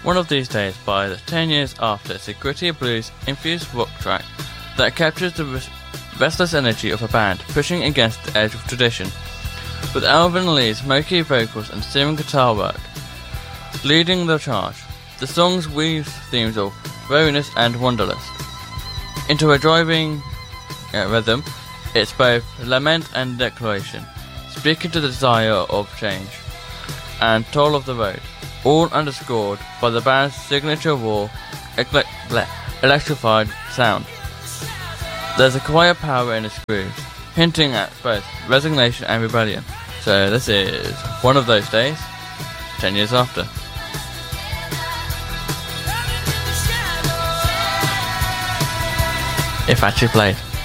One of These Days by the 10 Years After is a gritty blues-infused rock track that captures the restless energy of a band pushing against the edge of tradition, with Alvin Lee's smoky vocals and searing guitar work leading the charge. The song weaves themes of weariness and wanderlust into a driving rhythm. It's both lament and declaration, speaking to the desire of change and toll of the road, all underscored by the band's signature raw, electrified sound. There's a quiet power in its grooves, hinting at both resignation and rebellion. So this is One of Those Days, 10 Years After. If actually played.